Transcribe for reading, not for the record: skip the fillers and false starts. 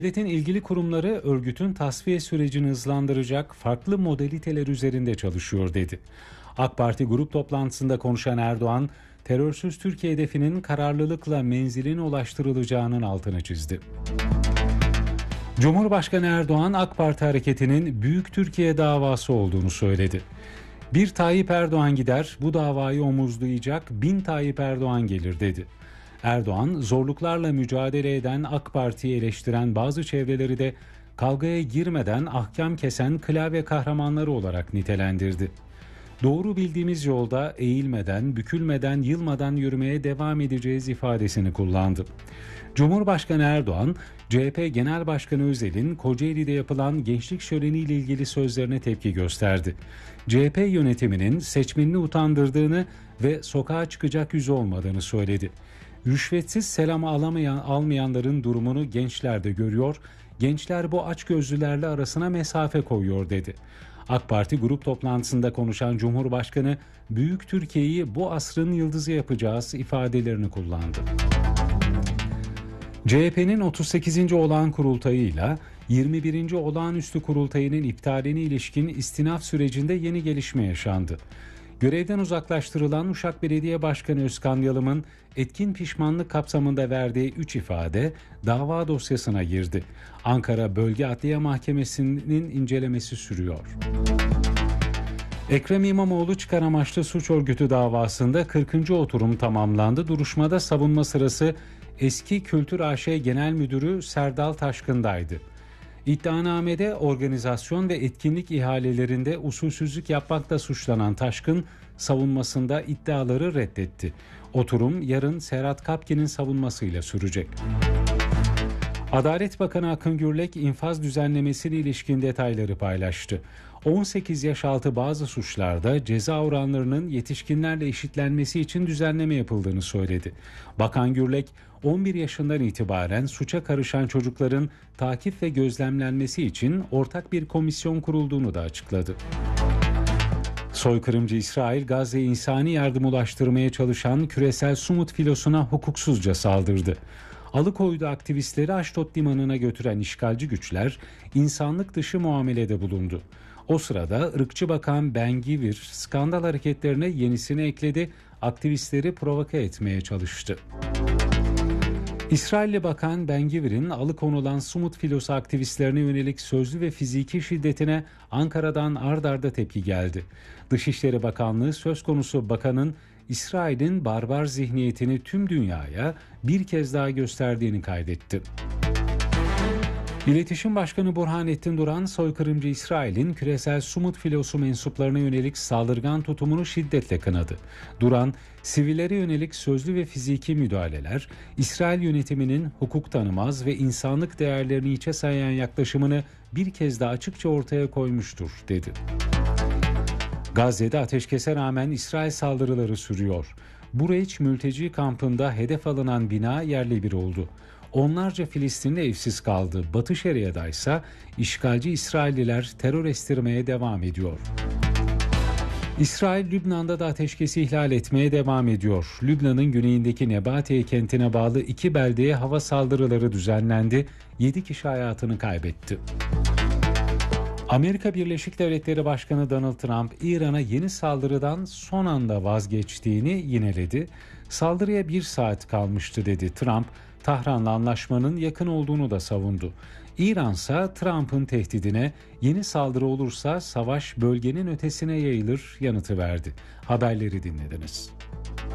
Devletin ilgili kurumları örgütün tasfiye sürecini hızlandıracak farklı modaliteler üzerinde çalışıyor dedi. AK Parti grup toplantısında konuşan Erdoğan, terörsüz Türkiye hedefinin kararlılıkla menziline ulaştırılacağının altını çizdi. Cumhurbaşkanı Erdoğan, AK Parti hareketinin Büyük Türkiye davası olduğunu söyledi. Bir Tayyip Erdoğan gider, bu davayı omuzlayacak 1000 Tayyip Erdoğan gelir dedi. Erdoğan, zorluklarla mücadele eden AK Parti'yi eleştiren bazı çevreleri de kavgaya girmeden ahkam kesen klavye kahramanları olarak nitelendirdi. Doğru bildiğimiz yolda eğilmeden, bükülmeden, yılmadan yürümeye devam edeceğiz ifadesini kullandı. Cumhurbaşkanı Erdoğan, CHP Genel Başkanı Özel'in Kocaeli'de yapılan gençlik şöleniyle ilgili sözlerine tepki gösterdi. CHP yönetiminin seçmenini utandırdığını ve sokağa çıkacak yüzü olmadığını söyledi. Rüşvetsiz selam almayanların durumunu gençler de görüyor, gençler bu açgözlülerle arasına mesafe koyuyor dedi. AK Parti grup toplantısında konuşan Cumhurbaşkanı, Büyük Türkiye'yi bu asrın yıldızı yapacağız ifadelerini kullandı. CHP'nin 38. olağan kurultayıyla 21. olağanüstü kurultayının iptaline ilişkin istinaf sürecinde yeni gelişme yaşandı. Görevden uzaklaştırılan Uşak Belediye Başkanı Özkan Yalım'ın etkin pişmanlık kapsamında verdiği 3 ifade dava dosyasına girdi. Ankara Bölge Adliye Mahkemesi'nin incelemesi sürüyor. Ekrem İmamoğlu çıkar amaçlı suç örgütü davasında 40. oturum tamamlandı. Duruşmada savunma sırası eski Kültür AŞ Genel Müdürü Serdal Taşkın'daydı. İddianamede organizasyon ve etkinlik ihalelerinde usulsüzlük yapmakla suçlanan Taşkın savunmasında iddiaları reddetti. Oturum yarın Serhat Kapki'nin savunmasıyla sürecek. Adalet Bakanı Akın Gürlek infaz düzenlemesine ilişkin detayları paylaştı. 18 yaş altı bazı suçlarda ceza oranlarının yetişkinlerle eşitlenmesi için düzenleme yapıldığını söyledi. Bakan Gürlek, 11 yaşından itibaren suça karışan çocukların takip ve gözlemlenmesi için ortak bir komisyon kurulduğunu da açıkladı. Soykırımcı İsrail, Gazze'ye insani yardım ulaştırmaya çalışan küresel Sumut filosuna hukuksuzca saldırdı. Alıkoydu aktivistleri Aşdod limanına götüren işgalci güçler insanlık dışı muamelede bulundu. O sırada ırkçı bakan Ben-Gvir skandal hareketlerine yenisini ekledi, aktivistleri provoke etmeye çalıştı. İsrailli Bakan Ben-Gvir'in alıkonulan Sumut filosu aktivistlerine yönelik sözlü ve fiziki şiddetine Ankara'dan ard arda tepki geldi. Dışişleri Bakanlığı söz konusu bakanın İsrail'in barbar zihniyetini tüm dünyaya bir kez daha gösterdiğini kaydetti. İletişim Başkanı Burhanettin Duran, soykırımcı İsrail'in küresel Sumut filosu mensuplarına yönelik saldırgan tutumunu şiddetle kınadı. Duran, sivillere yönelik sözlü ve fiziki müdahaleler, İsrail yönetiminin hukuk tanımaz ve insanlık değerlerini hiçe sayan yaklaşımını bir kez daha açıkça ortaya koymuştur, dedi. Gazze'de ateşkese rağmen İsrail saldırıları sürüyor. Bureç mülteci kampında hedef alınan bina yerle bir oldu. Onlarca Filistinli evsiz kaldı. Batı Şeria'da ise işgalci İsrailliler terör estirmeye devam ediyor. İsrail, Lübnan'da da ateşkesi ihlal etmeye devam ediyor. Lübnan'ın güneyindeki Nebatiye kentine bağlı 2 beldeye hava saldırıları düzenlendi. 7 kişi hayatını kaybetti. Amerika Birleşik Devletleri Başkanı Donald Trump, İran'a yeni saldırıdan son anda vazgeçtiğini yineledi. Saldırıya 1 saat kalmıştı dedi Trump. Tahran'la anlaşmanın yakın olduğunu da savundu. İran ise Trump'ın tehdidine yeni saldırı olursa savaş bölgenin ötesine yayılır yanıtı verdi. Haberleri dinlediniz.